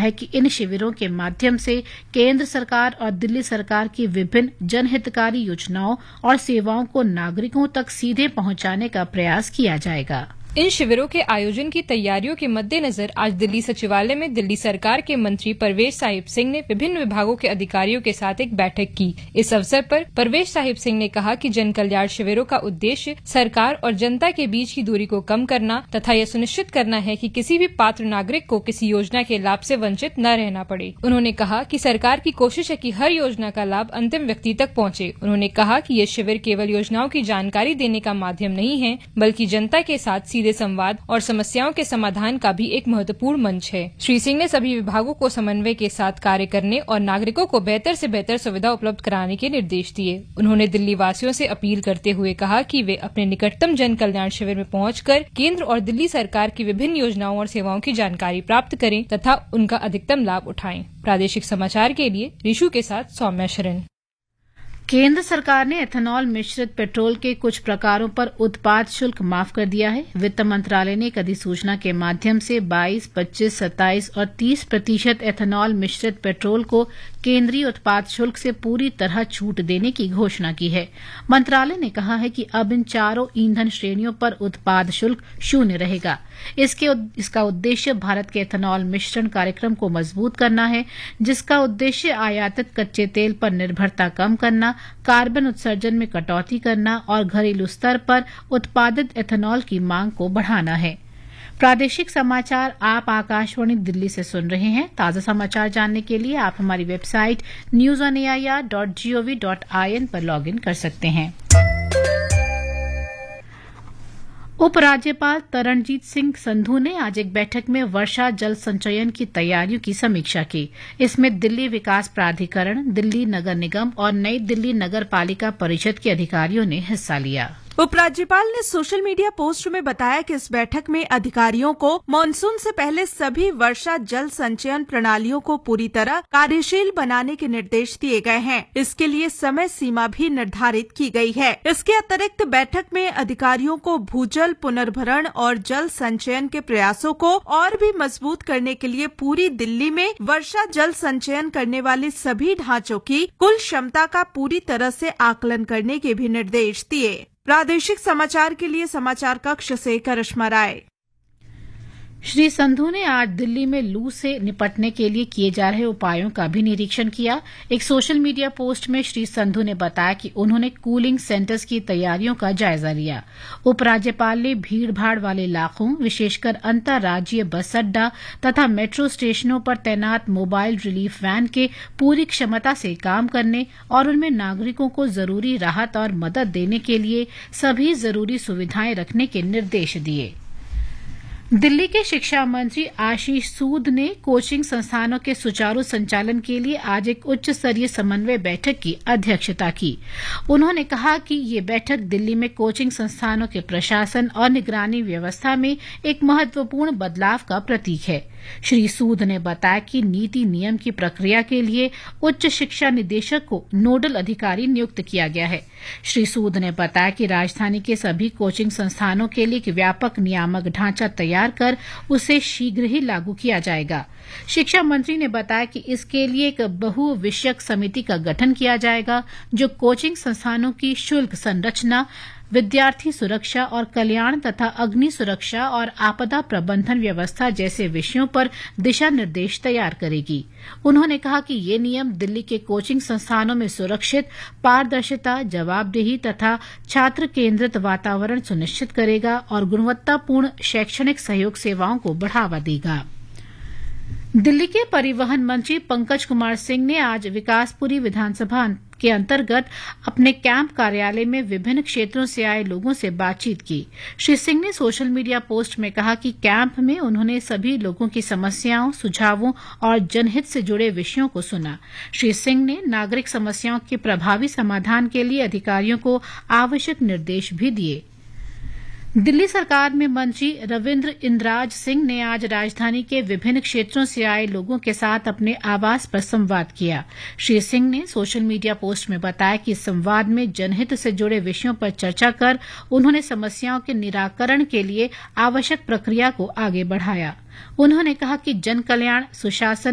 है कि इन शिविरों के माध्यम से केंद्र सरकार और दिल्ली सरकार की विभिन्न जनहितकारी योजनाओं और सेवाओं को नागरिकों तक सीधे पहुंचाने का प्रयास किया जाएगा। इन शिविरों के आयोजन की तैयारियों के मद्देनजर आज दिल्ली सचिवालय में दिल्ली सरकार के मंत्री परवेज साहिब सिंह ने विभिन्न विभागों के अधिकारियों के साथ एक बैठक की। इस अवसर पर परवेज साहिब सिंह ने कहा कि जन कल्याण शिविरों का उद्देश्य सरकार और जनता के बीच की दूरी को कम करना तथा यह सुनिश्चित करना है कि किसी भी पात्र नागरिक को किसी योजना के लाभ से वंचित न रहना पड़े। उन्होंने कहा कि सरकार की कोशिश है कि हर योजना का लाभ अंतिम व्यक्ति तक पहुँचे। उन्होंने कहा कि ये शिविर केवल योजनाओं की जानकारी देने का माध्यम नहीं है, बल्कि जनता के साथ संवाद और समस्याओं के समाधान का भी एक महत्वपूर्ण मंच है। श्री सिंह ने सभी विभागों को समन्वय के साथ कार्य करने और नागरिकों को बेहतर से बेहतर सुविधा उपलब्ध कराने के निर्देश दिए। उन्होंने दिल्ली वासियों से अपील करते हुए कहा कि वे अपने निकटतम जन कल्याण शिविर में पहुंचकर केंद्र और दिल्ली सरकार की विभिन्न योजनाओं और सेवाओं की जानकारी प्राप्त करें तथा उनका अधिकतम लाभ उठाएं। प्रादेशिक समाचार के लिए ऋषु के साथ सौम्या शरण। केंद्र सरकार ने एथेनॉल मिश्रित पेट्रोल के कुछ प्रकारों पर उत्पाद शुल्क माफ कर दिया है। वित्त मंत्रालय ने एक अधिसूचना के माध्यम से 22, 25, 27 और 30% एथेनॉल मिश्रित पेट्रोल को केंद्रीय उत्पाद शुल्क से पूरी तरह छूट देने की घोषणा की है। मंत्रालय ने कहा है कि अब इन चारों ईंधन श्रेणियों पर उत्पाद शुल्क 0 रहेगा। इसका उद्देश्य भारत के एथेनॉल मिश्रण कार्यक्रम को मजबूत करना है, जिसका उद्देश्य आयातित कच्चे तेल पर निर्भरता कम करना, कार्बन उत्सर्जन में कटौती करना और घरेलू स्तर पर उत्पादित एथेनॉल की मांग को बढ़ाना है। प्रादेशिक समाचार आप आकाशवाणी दिल्ली से सुन रहे हैं। ताजा समाचार जानने के लिए आप हमारी वेबसाइट newsonair.gov.in पर लॉगिन कर सकते हैं। उपराज्यपाल तरणजीत सिंह संधू ने आज एक बैठक में वर्षा जल संचयन की तैयारियों की समीक्षा की। इसमें दिल्ली विकास प्राधिकरण, दिल्ली नगर निगम और नई दिल्ली नगर पालिका परिषद के अधिकारियों ने हिस्सा लिया। उपराज्यपाल ने सोशल मीडिया पोस्ट में बताया कि इस बैठक में अधिकारियों को मानसून से पहले सभी वर्षा जल संचयन प्रणालियों को पूरी तरह कार्यशील बनाने के निर्देश दिए गए हैं। इसके लिए समय सीमा भी निर्धारित की गई है। इसके अतिरिक्त बैठक में अधिकारियों को भूजल पुनर्भरण और जल संचयन के प्रयासों को और भी मजबूत करने के लिए पूरी दिल्ली में वर्षा जल संचयन करने वाले सभी ढांचों की कुल क्षमता का पूरी तरह से आकलन करने के भी निर्देश दिए। प्रादेशिक समाचार के लिए समाचार कक्ष से करिश्मा राय। श्री संधू ने आज दिल्ली में लू से निपटने के लिए किए जा रहे उपायों का भी निरीक्षण किया। एक सोशल मीडिया पोस्ट में श्री संधू ने बताया कि उन्होंने कूलिंग सेंटर्स की तैयारियों का जायजा लिया। उपराज्यपाल ने भीड़भाड़ वाले इलाकों, विशेषकर अंतर्राज्यीय बस अड्डा तथा मेट्रो स्टेशनों पर तैनात मोबाइल रिलीफ वैन के पूरी क्षमता से काम करने और उनमें नागरिकों को जरूरी राहत और मदद देने के लिए सभी जरूरी सुविधाएं रखने के निर्देश दिए। दिल्ली के शिक्षा मंत्री आशीष सूद ने कोचिंग संस्थानों के सुचारू संचालन के लिए आज एक उच्च स्तरीय समन्वय बैठक की अध्यक्षता की। उन्होंने कहा कि ये बैठक दिल्ली में कोचिंग संस्थानों के प्रशासन और निगरानी व्यवस्था में एक महत्वपूर्ण बदलाव का प्रतीक है। श्री सूद ने बताया कि नीति नियम की प्रक्रिया के लिए उच्च शिक्षा निदेशक को नोडल अधिकारी नियुक्त किया गया है। श्री सूद ने बताया कि राजधानी के सभी कोचिंग संस्थानों के लिए एक व्यापक नियामक ढांचा तैयार कर उसे शीघ्र ही लागू किया जाएगा। शिक्षा मंत्री ने बताया कि इसके लिए एक बहुविषयक समिति का गठन किया जाएगा जो कोचिंग संस्थानों की शुल्क संरचना, विद्यार्थी सुरक्षा और कल्याण तथा अग्नि सुरक्षा और आपदा प्रबंधन व्यवस्था जैसे विषयों पर दिशा निर्देश तैयार करेगी। उन्होंने कहा कि ये नियम दिल्ली के कोचिंग संस्थानों में सुरक्षित, पारदर्शिता, जवाबदेही तथा छात्र केंद्रित वातावरण सुनिश्चित करेगा और गुणवत्तापूर्ण शैक्षणिक सहयोग सेवाओं को बढ़ावा देगा। दिल्ली के परिवहन मंत्री पंकज कुमार सिंह ने आज विकासपुरी विधानसभा के अंतर्गत अपने कैंप कार्यालय में विभिन्न क्षेत्रों से आए लोगों से बातचीत की। श्री सिंह ने सोशल मीडिया पोस्ट में कहा कि कैंप में उन्होंने सभी लोगों की समस्याओं, सुझावों और जनहित से जुड़े विषयों को सुना। श्री सिंह ने नागरिक समस्याओं के प्रभावी समाधान के लिए अधिकारियों को आवश्यक निर्देश भी दिए। दिल्ली सरकार में मंत्री रविन्द्र इंद्राज सिंह ने आज राजधानी के विभिन्न क्षेत्रों से आए लोगों के साथ अपने आवास पर संवाद किया। श्री सिंह ने सोशल मीडिया पोस्ट में बताया कि इस संवाद में जनहित से जुड़े विषयों पर चर्चा कर उन्होंने समस्याओं के निराकरण के लिए आवश्यक प्रक्रिया को आगे बढ़ाया। उन्होंने कहा कि जन कल्याण, सुशासन